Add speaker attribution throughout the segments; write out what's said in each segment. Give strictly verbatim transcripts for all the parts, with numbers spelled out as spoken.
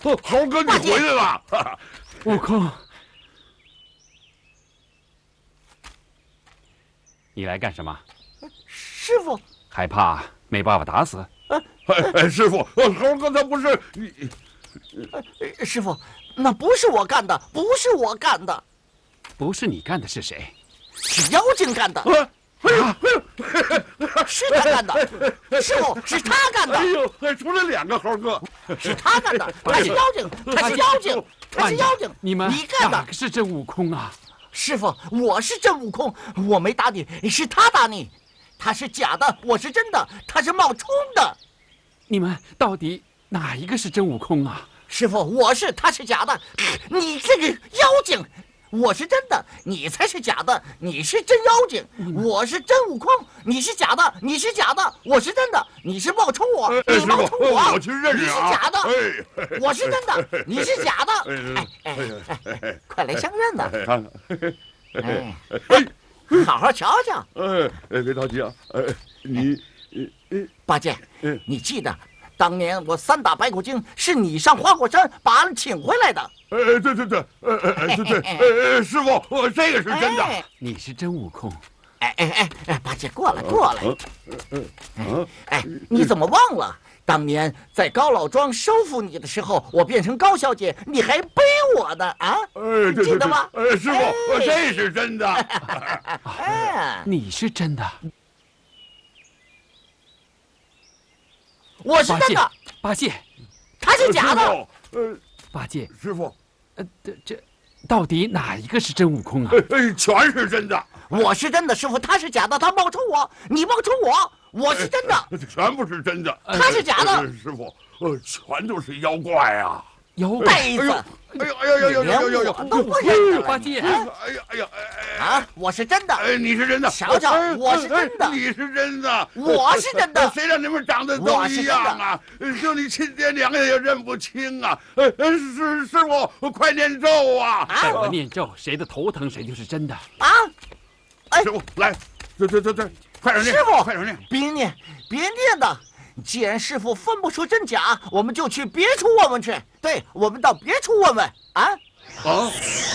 Speaker 1: 猴哥，你回来了！
Speaker 2: 悟空，你来干什么？
Speaker 3: 师傅，
Speaker 2: 害怕没办法打死？
Speaker 1: 哎哎，师傅，猴哥他不是你。
Speaker 3: 呃，师傅，那不是我干的，不是我干的，
Speaker 2: 不是你干的是谁？
Speaker 3: 是妖精干的。
Speaker 1: 哎呦哎呦，
Speaker 3: 是他干的，师傅是他干的。
Speaker 1: 哎呦，出来两个猴哥，
Speaker 3: 是他干的，他是妖精，他是妖精，他是妖精。
Speaker 2: 你们
Speaker 3: 你干的
Speaker 2: 哪个是真悟空啊？
Speaker 3: 师傅，我是真悟空，我没打你，是他打你。他是假的，我是真的，他是冒充的。
Speaker 2: 你们到底哪一个是真悟空啊？
Speaker 3: 师傅，我是，他是假的，你这个妖精。我是真的，你才是假的，你是真妖精。我是真悟空，你是假的，你是假的，我是真的，你是冒充我，你冒充我，
Speaker 1: 我去认识
Speaker 3: 你是假的，我是真的，你是假的。哎哎哎哎，快来相认呐！哎，好好瞧瞧。
Speaker 1: 哎哎，别着急啊！哎，你，
Speaker 3: 八戒，你记得当年我三打白骨精是你上花果山把俺请回来的。
Speaker 1: 哎，对对对，哎哎对对，哎哎，师傅，我这个是真的。
Speaker 2: 你是真悟空。
Speaker 3: 哎哎哎哎，八戒过来过来。哎哎，你怎么忘了？当年在高老庄收服你的时候，我变成高小姐，你还背我呢啊？
Speaker 1: 哎，
Speaker 3: 记得吗？
Speaker 1: 哎，师傅，我这是真的。
Speaker 3: 哎，
Speaker 2: 你是真的。
Speaker 3: 我是真的。
Speaker 2: 八戒，
Speaker 3: 他是假的。
Speaker 1: 呃，
Speaker 2: 八戒，
Speaker 1: 师傅，
Speaker 2: 呃，这这，到底哪一个是真悟空啊？
Speaker 1: 哎，全是真的。
Speaker 3: 我是真的，师傅，他是假的，他冒充我，你冒充我，我是真的，
Speaker 1: 全部是真的，
Speaker 3: 他是假的。
Speaker 1: 师傅，呃，全都是妖怪啊！
Speaker 2: 妖
Speaker 3: 呆子！
Speaker 1: 哎呦哎呦呦呦呦呦呦！
Speaker 3: 我都不认得
Speaker 2: 八戒！
Speaker 1: 哎呀哎呀哎
Speaker 3: 啊！我是真的，
Speaker 1: 哎，你是真的，
Speaker 3: 瞧瞧，我是真的，
Speaker 1: 你是真的，
Speaker 3: 我是真的，
Speaker 1: 谁让你们长得都一样啊？就你亲爹娘也认不清啊！呃呃，师师傅，快念咒啊！
Speaker 2: 在我念咒，谁的头疼谁就是真的
Speaker 3: 啊！哎，
Speaker 1: 师傅，来，对对对对，快点念！
Speaker 3: 师傅，
Speaker 1: 快点念！
Speaker 3: 别念，别念的。既然师傅分不出真假，我们就去别处问问去。对，我们到别处问问啊！
Speaker 1: 啊！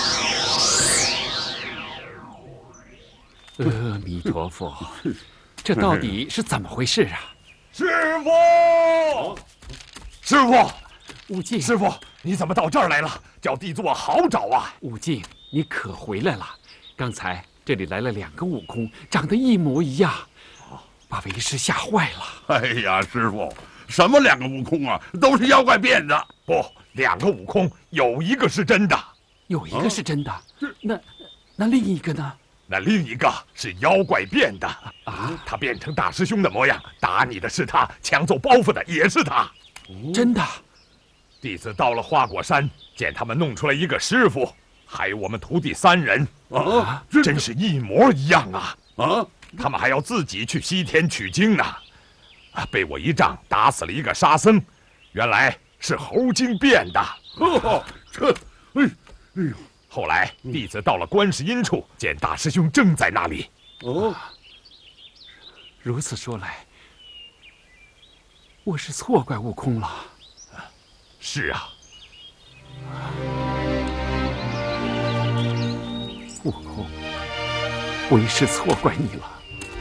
Speaker 2: 阿弥陀佛，这到底是怎么回事啊？
Speaker 4: 师傅，师傅，
Speaker 2: 悟净，
Speaker 4: 师傅，你怎么到这儿来了？叫弟子我好找啊！
Speaker 2: 悟净，你可回来了？刚才这里来了两个悟空，长得一模一样。把为师吓坏了！
Speaker 1: 哎呀，师傅，什么两个悟空啊，都是妖怪变的。
Speaker 4: 不，两个悟空有一个是真的，
Speaker 2: 有一个是真的。那那另一个呢？
Speaker 4: 那另一个是妖怪变的
Speaker 2: 啊！
Speaker 4: 他变成大师兄的模样，打你的是他，抢走包袱的也是他。
Speaker 2: 真的。
Speaker 4: 弟子到了花果山，见他们弄出来一个师傅，还有我们徒弟三人
Speaker 1: 啊，
Speaker 4: 真是一模一样啊！
Speaker 1: 啊！
Speaker 4: 他们还要自己去西天取经呢，啊！被我一仗打死了一个沙僧，原来是猴精变的。
Speaker 1: 哦，这，哎，哎呦！
Speaker 4: 后来弟子到了观世音处，见大师兄正在那里。
Speaker 1: 哦，
Speaker 2: 如此说来，我是错怪悟空了。
Speaker 4: 是啊，
Speaker 2: 悟空，为师错怪你了。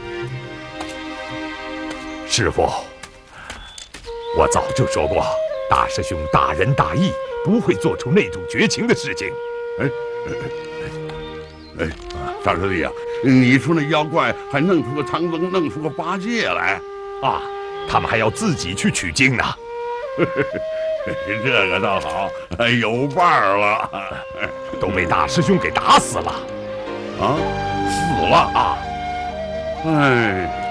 Speaker 4: 师傅，我早就说过，大师兄大仁大义，不会做出那种绝情的事情。
Speaker 1: 哎哎哎，大师弟啊，你说那妖怪还弄出个唐僧，弄出个八戒来
Speaker 4: 啊？他们还要自己去取经呢。
Speaker 1: 这个倒好，有伴儿了，
Speaker 4: 都被大师兄给打死了。
Speaker 1: 啊，死了啊！哎。